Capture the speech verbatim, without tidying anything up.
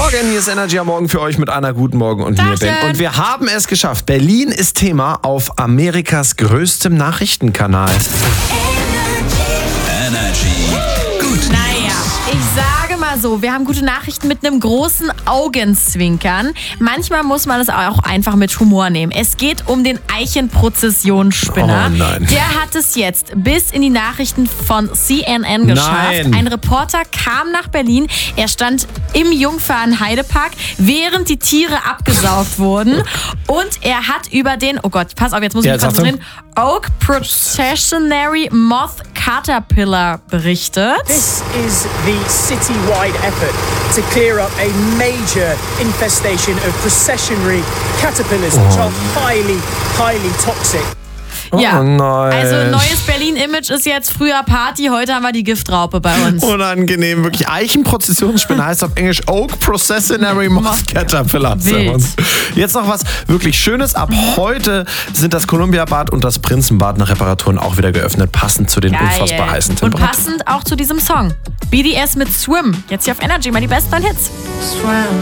Morgen, hier ist Energy am Morgen für euch mit einer guten Morgen und mir, Ben. Und wir haben es geschafft. Berlin ist Thema auf Amerikas größtem Nachrichtenkanal. Energy. Gut. Naja, ich sage mal so, wir haben gute Nachrichten mit einem großen Augenzwinkern. Manchmal muss man es auch einfach mit Humor nehmen. Es geht um den Eichenprozessionsspinner. Oh nein. Der hat es jetzt bis in die Nachrichten von C N N geschafft. Nein. Ein Reporter kam nach Berlin. Er stand im Jungfernheidepark, während die Tiere abgesaugt wurden. Und er hat über den, oh Gott, pass auf, jetzt muss ich Ja, mich konzentrieren, Oak Processionary Moth Caterpillar berichtet. This is the city-wide effort to clear up a major infestation of processionary caterpillars, which are highly, highly toxic. Ja, Oh nein. also neues Berlin-Image ist jetzt früher Party, heute haben wir die Giftraupe bei uns. Unangenehm, wirklich. Eichenprozessionsspinner heißt auf Englisch Oak Processionary Moth Caterpillar. Wild. Jetzt noch was wirklich Schönes. Ab heute sind das Columbia-Bad und das Prinzenbad nach Reparaturen auch wieder geöffnet, passend zu den Geil. unfassbar heißen Und Temperaturen. passend auch zu diesem Song. B D S mit Swim. Jetzt hier auf Energy, mal die besten Hits. Swim.